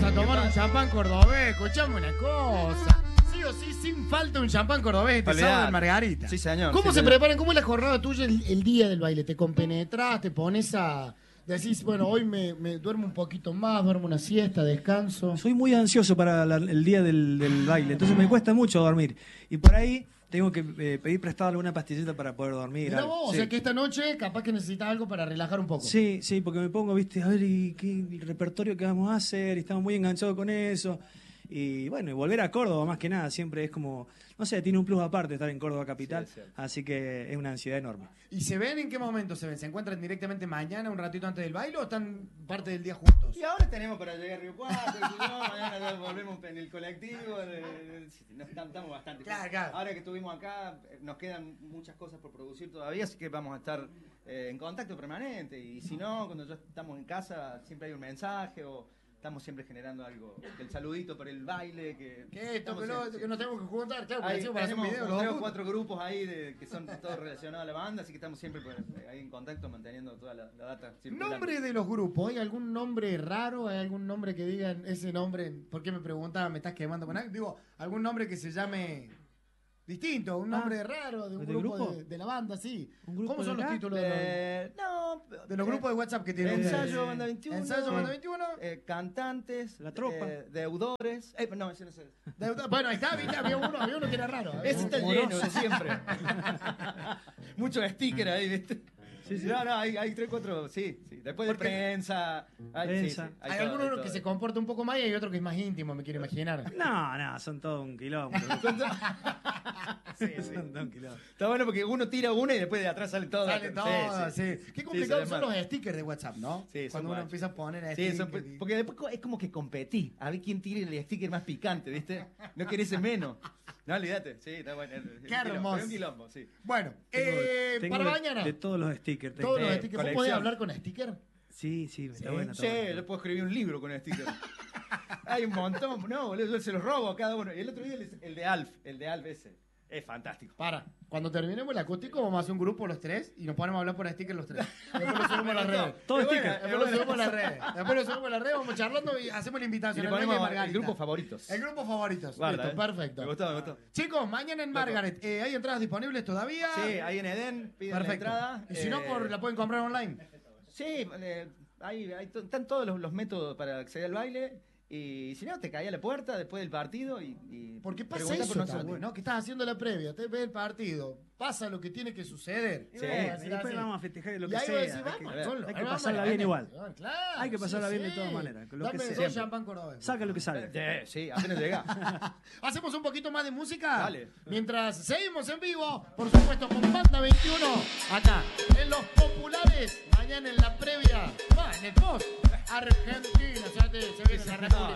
vamos a tomar un champán cordobés. Escuchame una cosa. Sí o sí, sin falta un champán cordobés este sábado en Margarita. Sí, señor. ¿Cómo sí, se señor. preparan? ¿Cómo es la jornada tuya el día del baile? ¿Te compenetras? ¿Te pones a...? Decís, bueno, hoy me duermo un poquito más, duermo una siesta, descanso. Soy muy ansioso para el día del baile, entonces me cuesta mucho dormir. Y por ahí tengo que pedir prestado alguna pastillita para poder dormir. Mirá vos, Sí. o sea que esta noche capaz que necesitas algo para relajar un poco. Sí, porque me pongo, viste, a ver, ¿y qué el repertorio que vamos a hacer? Y estamos muy enganchados con eso. Y bueno, y volver a Córdoba más que nada, siempre es como, no sé, tiene un plus aparte estar en Córdoba capital, Sí, así que es una ansiedad enorme. ¿Y se ven en qué momento se ven? ¿Se encuentran directamente mañana, un ratito antes del baile o están parte del día juntos? Y ahora tenemos para llegar a Río Cuarto, mañana ya volvemos en el colectivo, estamos bastante. Claro. Ahora que estuvimos acá, nos quedan muchas cosas por producir todavía, así que vamos a estar en contacto permanente. Y si no, cuando ya estamos en casa, siempre hay un mensaje o estamos siempre generando algo. El saludito para el baile. Que esto, que nos tenemos que juntar, claro, Ahí para hacer un tenemos video. 3 o 4 grupos ahí que son todos relacionados a la banda, así que estamos siempre ahí en contacto, manteniendo toda la data circulando. ¿Nombre de los grupos? ¿Hay algún nombre raro? ¿Hay algún nombre que digan ese nombre? ¿Por qué me preguntaban? ¿Me estás quemando con algo? Digo, ¿algún nombre que se llame distinto? ¿Un nombre raro de un ¿de grupo grupo? De la banda? Sí. ¿Un grupo ¿Cómo son de los acá? títulos de los grupos de WhatsApp que tienen? Ensayo Banda 21. Ensayo Banda 21. Cantantes. La Tropa. Deudores. No, ese no es. Bueno, ahí está, ¿viste? Había uno que era raro. Ese está Moroso. lleno de siempre. Muchos stickers ahí, ¿viste? Sí. No, hay 3, 4, sí. Después de prensa. Prensa. Hay todo, alguno todo. que se comporta un poco más y hay otro que es más íntimo, me quiero imaginar. No, son todo un quilombo. Sí. Son todo un quilombo. Está bueno porque uno tira una y después de atrás sale todo. Sale todo, sí. Qué complicados son sale los stickers de WhatsApp, ¿no? Sí, son Cuando uno mal. empieza a poner Sí, stickers. porque después es como que competí. A ver quién tire el sticker más picante, ¿viste? No querés el menos. No, olvídate. Sí, está bueno. Qué hermoso. Es un quilombo, sí. Bueno, Tengo para de- mañana. De todos los stickers. tengo. Todos los Sí, stickers. ¿Vos colección. podés hablar con stickers? Sí, está bueno. Sí, yo puedo escribir un libro con sticker. Hay un montón. No, boludo, yo se los robo a cada uno. Y el otro día el de Alf ese. Es fantástico. Cuando terminemos el acústico vamos a hacer un grupo los tres y nos ponemos a hablar por stickers los tres. Después lo subimos a las redes. Todo Es sticker. buena, Después lo subimos a las redes. Después lo subimos a las redes, vamos charlando y hacemos la Y invitación. le al baile de ponemos el Margarita. grupo favoritos. El grupo favoritos. Guarda, Listo, perfecto. Me gustó. Chicos, mañana en Margaret, ¿hay entradas disponibles todavía? Sí, ahí en Eden piden la Perfecto. entrada. Y si no, la pueden comprar online. Sí, están todos los métodos para acceder al baile. Y si no, te caía a la puerta después del partido y Porque pasa preguntá eso por nosotros. también, ¿no? Que estás haciendo la previa, te ves el partido, pasa lo que tiene que suceder. Y Sí. bueno, Vamos a y después así. vamos a festejar lo Y que ahí sea. vos decís, Hay vamos, que- solo, hay que vamos, pasarla dale, bien igual. Claro, Hay que pasarla bien de todas maneras, con lo que Dame sea. dos champán cordobés. Saca lo que sale. Sí, apenas llega. Hacemos un poquito más de música. Dale. Mientras seguimos en vivo, por supuesto, con Banda 21, acá, en Los Populares, mañana en la previa, en el post, Argentina, se viene la República.